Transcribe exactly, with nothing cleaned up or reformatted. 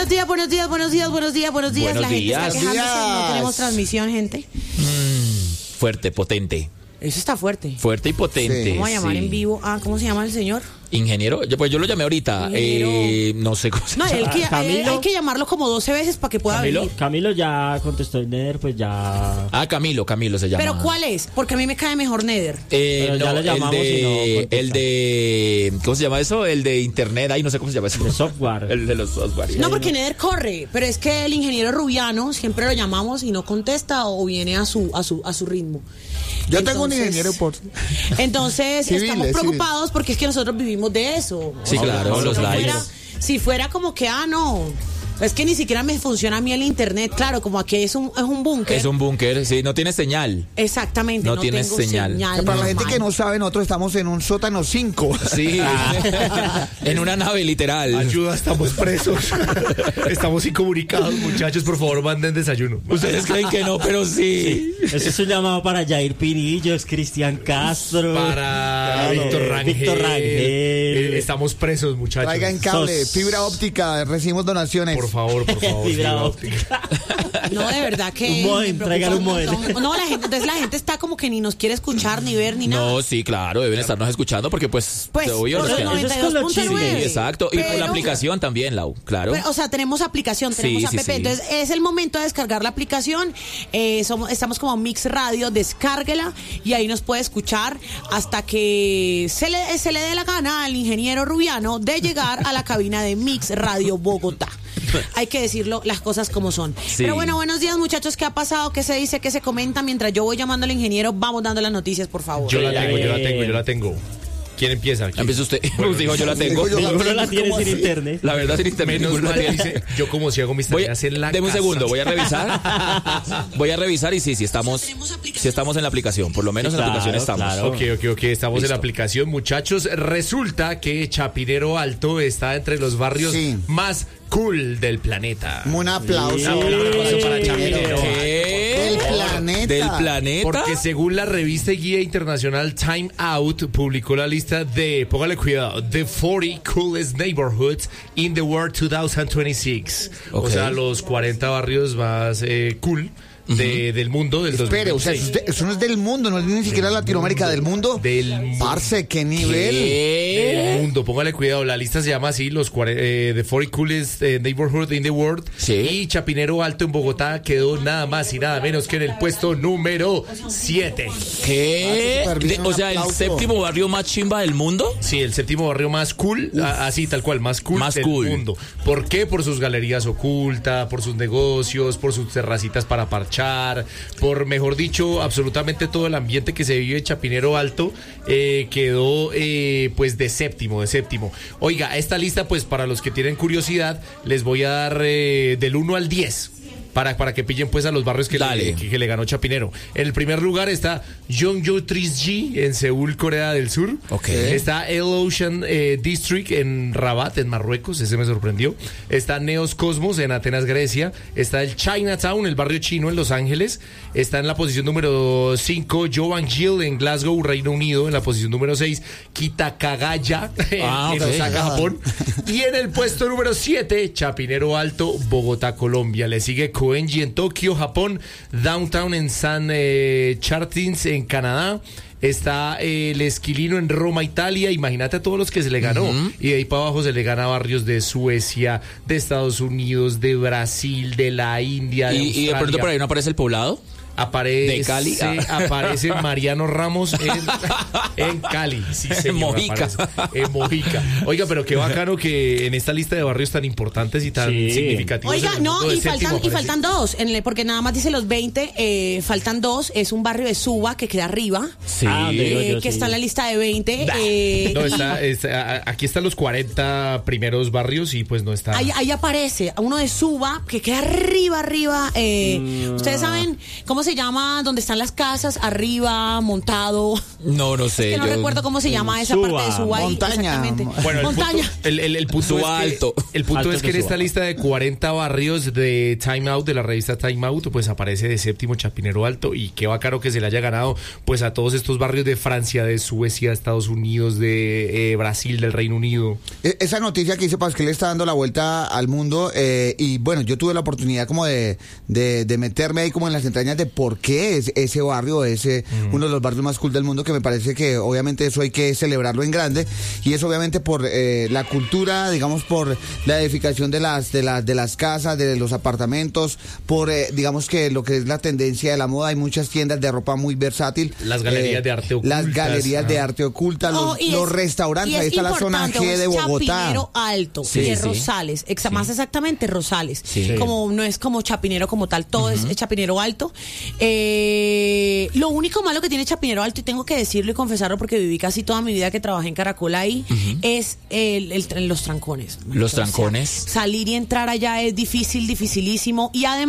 Buenos días, buenos días, buenos días, buenos días, buenos días. Buenos La gente días. está quejándose, no Días. tenemos transmisión, gente. Mm, fuerte, potente. Eso está fuerte. Fuerte y potente. Sí. Vamos a llamar sí. en vivo. Ah, ¿cómo se llama el señor? Ingeniero, yo, pues yo lo llamé ahorita. Ingeniero. Eh, no sé cómo se No, llama. él que, Camilo. hay, hay que llamarlo como doce veces para que pueda ¿Camilo? venir. Camilo ya contestó el Neder, pues ya. Ah, Camilo, Camilo se llama. Pero ¿cuál es? Porque a mí me cae mejor Nether. Eh, Pero ya no, lo llamamos el de, y no contesta. el de, ¿cómo se llama eso? El de internet, ahí no sé cómo se llama eso. De software. El de los software. No, porque Nether corre, pero es que el ingeniero Rubiano siempre lo llamamos y no contesta o viene a su a su a su ritmo. Yo tengo un Entonces- ingeniero por... Entonces Civil, estamos es preocupados porque es que nosotros vivimos de eso. Sí, claro, si los fuera- likes. Si fuera como que, ah, no, es que ni siquiera me funciona a mí el internet. Claro, como aquí es un, es un búnker. Es un búnker, sí, no tiene señal. Exactamente, No no, tienes tengo señal. Para la gente normal. que no sabe, nosotros estamos en un sótano cinco. Sí, en una nave literal. Ayuda, estamos presos. Estamos incomunicados, muchachos. Por favor, manden desayuno. Ustedes creen que no, pero sí. Eso es un llamado para Jair Pirillos, Cristian Castro. Para Claro, Víctor Rangel. Víctor Rangel. Eh, Estamos presos, muchachos. Traigan cable, Sos- fibra óptica, recibimos donaciones. Por favor, por favor. Fibra fibra óptica. No, de verdad que. Un modem, me preocupa traigan un modem. montón. No, la gente, entonces la gente está como que ni nos quiere escuchar, ni ver, ni nada. No, sí, claro, deben estarnos escuchando porque pues, Pues, obvio, por nos los quedan- Eso es con los noventa y dos punto chismes. nueve. Sí, exacto. Y por Pero- la aplicación también, Lau, claro. Pero, o sea, tenemos aplicación, tenemos Sí, sí, app. sí. Entonces, es el momento de descargar la aplicación. Eh, somos, estamos como Mix Radio, descárguela y ahí nos puede escuchar hasta que se le, se le dé la gana al ingeniero Rubiano de llegar a la cabina de Mix Radio Bogotá. Hay que decirlo las cosas como son. Sí. Pero bueno, buenos días, muchachos. ¿Qué ha pasado? ¿Qué se dice? ¿Qué se comenta? Mientras yo voy llamando al ingeniero, vamos dando las noticias, por favor. Yo la tengo, yo la Bien. tengo, yo la tengo. ¿Quién empieza? ¿Quién? Empieza usted. Bueno, Dijo, yo la tengo. Digo yo la Ninguno la tiene ¿Cómo sin así? internet. La verdad, sin internet. Menos ninguno la mal, tiene. dice, yo como si hago mis Voy, tareas en la deme un casa. segundo, voy a revisar. Voy a revisar y sí, sí estamos, sí estamos en la aplicación. Por lo menos Sí, en la claro, aplicación estamos. claro. Ok, ok, ok, estamos Listo. en la aplicación, muchachos. Resulta que Chapinero Alto está entre los barrios Sí. más cool del planeta. Un aplauso. Sí. Un aplauso para Chapinero. Chapinero. ¿Qué? Del planeta. ¿Del planeta? Porque según la revista y guía internacional Time Out publicó la lista de, póngale cuidado, The cuarenta Coolest Neighborhoods in the World dos mil veintiséis. Ok. O sea, los cuarenta barrios más eh, cool de, del mundo del Espere, o sea, eso, es de- eso no es del mundo, no es ni siquiera Latinoamérica, del mundo. Del mundo. Parce, qué nivel. El ¿Qué? mundo, póngale cuidado, la lista se llama así, los cuare- eh, The cuarenta Coolest eh, Neighborhood in the World. Sí. Y Chapinero Alto en Bogotá quedó nada más y nada menos que en el puesto número siete. ¿Qué? Ah, súper bien, De- un o sea, el aplauso. séptimo barrio más chimba del mundo. Sí, el séptimo barrio más cool, a- así tal cual, más cool Más del cool. mundo. ¿Por qué? Por sus galerías ocultas, por sus negocios, por sus terracitas para parchar, por, mejor dicho, absolutamente todo el ambiente que se vive en Chapinero Alto eh, quedó eh, pues de séptimo, de séptimo. Oiga, esta lista, pues para los que tienen curiosidad, les voy a dar eh, del uno al diez. Para, para que pillen pues a los barrios que Dale. le, que, que le ganó Chapinero. En el primer lugar está Yeongjo tres G en Seúl, Corea del Sur. Ok. Está El Ocean eh, District en Rabat, en Marruecos. Ese me sorprendió. Está Neos Cosmos en Atenas, Grecia. Está el Chinatown, el barrio chino en Los Ángeles. Está en la posición número cinco Jovan Hill en Glasgow, Reino Unido. En la posición número seis Kitakagaya en, Ah, en ok. Osaka, Japón. Y en el puesto número siete Chapinero Alto, Bogotá, Colombia. Le sigue Koenji en Tokio, Japón. Downtown en San eh, Chartins en Canadá. Está eh, el Esquilino en Roma, Italia. Imagínate a todos los que se le ganó. Y de ahí para abajo se le gana a barrios de Suecia, de Estados Unidos, de Brasil, de la India, de Y, y de Australia. pronto por ahí no aparece el poblado. Aparece, de Cali. aparece Mariano Ramos en, en Cali. Sí, señor, En Mojica. aparece. En Mojica. Oiga, pero qué bacano que en esta lista de barrios tan importantes y tan Sí. significativos. Oiga, en el no, mundo, de y séptimo faltan, y aparece. faltan dos, en el- porque nada más dice los veinte, eh, faltan dos, es un barrio de Suba que queda arriba, Sí. Ah, donde digo eh, yo, que sí. está en la lista de veinte. eh, No, y está, está- a- aquí están los cuarenta primeros barrios y pues no está. ahí, ahí aparece uno de Suba que queda arriba, arriba. eh, Mm, Ustedes saben cómo ¿cómo se llama? Donde están las casas, arriba, montado. No, no sé. Que no yo- recuerdo cómo se llama esa Suba. parte de Suba. ahí, Montaña. exactamente. Bueno, el Montaña. punto, el, el- el punto Suba es que, alto. el punto Alto es que en que esta suba. lista de cuarenta barrios de Time Out, de la revista Time Out, pues aparece de séptimo Chapinero Alto, y qué bacano que se le haya ganado pues a todos estos barrios de Francia, de Suecia, Estados Unidos, de eh, Brasil, del Reino Unido. E- Esa noticia que dice Pascal está dando la vuelta al mundo eh, y bueno, yo tuve la oportunidad como de, de, de meterme ahí como en las entrañas de por qué es ese barrio, ese uno de los barrios más cool del mundo, que me parece que obviamente eso hay que celebrarlo en grande, y es obviamente por eh, la cultura, digamos, por la edificación de las de las de las casas, de los apartamentos, por eh, digamos que lo que es la tendencia de la moda. Hay muchas tiendas de ropa muy versátil, Las galerías de arte ocultas. las galerías de Ah. arte ocultas, los, Oh, y los es- restaurantes, y es ahí está la zona importante, G de un Bogotá. Chapinero Alto, Sí, de sí. Rosales, exa- más exactamente Rosales. Sí. Como no es como Chapinero como tal, todo es, es Chapinero Alto. Eh, lo único malo que tiene Chapinero Alto, y tengo que decirlo y confesarlo porque viví casi toda mi vida que trabajé en Caracol ahí, es el, el- los trancones. Los O sea, trancones. salir y entrar allá es difícil, dificilísimo, y además